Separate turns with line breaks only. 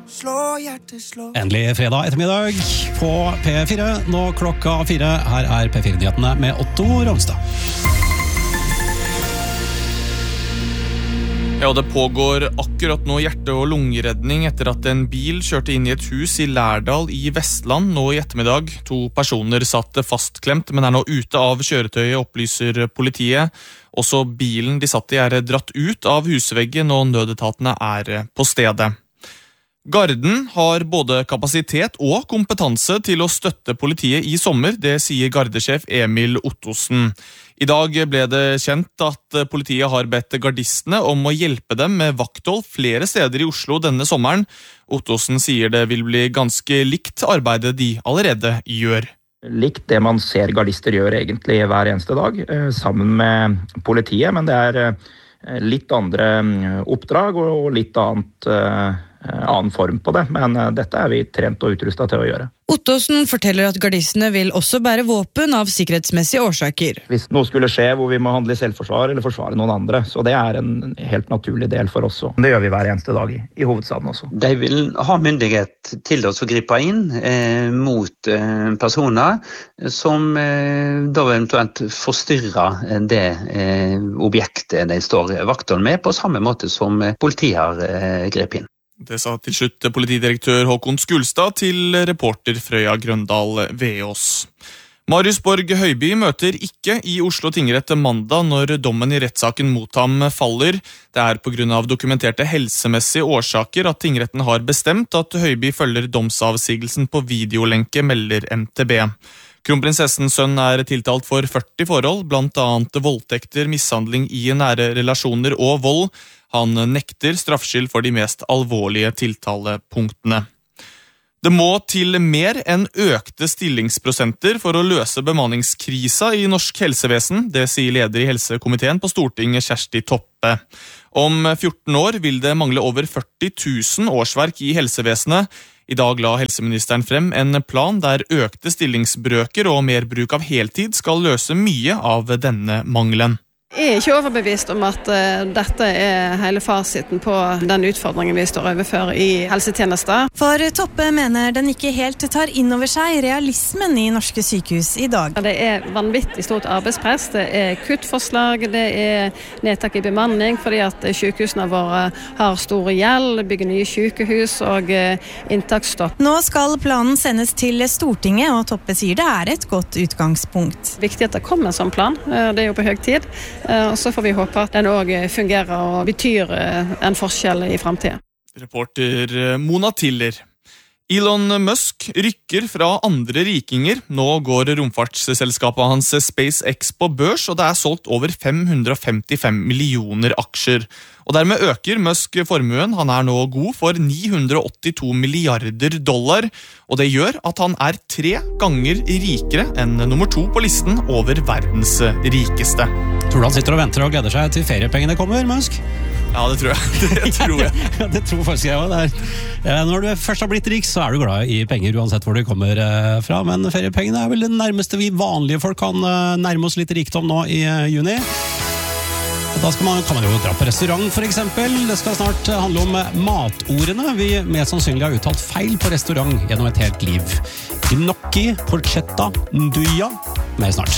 Endelig fredag ettermiddag på P4. Nå klokka 4. Her P4-nyhetene med Otto Ronstad.
Ja, det pågår akkurat nå hjerte- og lungeredning etter at en bil kjørte inn i et hus i Lærdal i Vestland nå i ettermiddag. 2 personer satt fastklemt, men nå ute av kjøretøyet, opplyser politiet. Også bilen de satt i dratt ut av husveggen, og nødetatene på stedet. Garden har både kapasitet og kompetanse til å støtte politiet i sommer, det sier gardesjef Emil Ottosen. I dag ble det kjent at politiet har bedt gardistene om å hjelpe dem med vakthold flere steder i Oslo denne sommeren. Ottosen sier det vil bli ganske likt arbeidet de allerede gjør.
Likt det man ser gardister gjør egentlig hver eneste dag, sammen med politiet, men det litt andre oppdrag og litt annen form på det, men dette vi trent og utrustet til å gjøre.
Ottosen forteller at gardistene vil også bære våpen av sikkerhetsmessige årsaker.
Hvis noe skulle skje hvor vi må handle i selvforsvar eller forsvare noen andre, så det en helt naturlig del for oss. Det gjør vi hver eneste dag i hovedstaden også.
De vil ha myndighet til å gripe inn mot personer som da eventuelt forstyrrer det objektet de står vakthold med, på samme måte som politiet har grepet inn.
Det sa til slutt politidirektør Håkon Skulstad til reporter Frøya Grøndal Veås. Marius Borg Høiby møter ikke i Oslo tingrett mandag når dommen i rettssaken mot ham faller. Det på grunn av dokumenterte helsemessige årsaker at tingretten har bestemt at Høiby følger domsavsigelsen på videolenke, melder MTB. Kronprinsessens sønn tiltalt for 40 forhold, blant annet voldtekter, mishandling i nære relasjoner og vold. Han nekter straffskyld for de mest alvorlige tiltalepunktene. Det må til mer enn økte stillingsprosenter for å løse bemanningskrisa i norsk helsevesen, det sier leder i helsekomiteen på Stortinget, Kjersti Toppe. Om 14 år vil det mangle over 40 000 årsverk i helsevesenet. I dag la helseministeren frem en plan der økte stillingsbrøker og mer bruk av heltid skal løse mye av denne mangelen.
Jeg ikke overbevist om at dette hele fasiten på den utfordringen vi står overfor i helsetjenester.
For Toppe mener den ikke helt tar inn over seg realismen i norske sykehus i dag.
Det vanvittig stort arbeidspress, det kuttforslag, det nedtak i bemanning fordi at sykehusene våre har store gjeld, bygger nye sykehus og inntaksstopp.
Nå skal planen sendes til Stortinget, og Toppe sier det et godt utgangspunkt.
Viktig at det kommer en sånn plan, det jo på høy tid. Og så får vi håpe at den også fungerer og betyr en forskjell i fremtiden.
Reporter Mona Tiller. Elon Musk rykker fra andre rikinger. Nå går romfartsselskapet hans SpaceX på børs, og det solgt over 555 millioner aksjer. Og dermed øker Musk formuen. Han nå god for $982 milliarder, og det gjør at han 3 ganger rikere enn nummer 2 på listen over verdens rikeste.
Tror du han sitter og venter og gleder seg til feriepengene kommer, Musk?
Ja, det tror jeg. Det tror jeg.
Ja, det tror faktisk jeg også. Når du først har blitt rik, så du glad i penger, uansett hvor de kommer fra. Men feriepengene vel det nærmeste vi vanlige folk kan nærme oss litt rikdom nå i juni. Og da kan man jo dra på restaurant, for eksempel. Det skal snart handle om matordene vi mest sannsynlig har uttalt feil på restaurant gjennom et helt liv. Gnocchi, porchetta, nduja. Mer snart.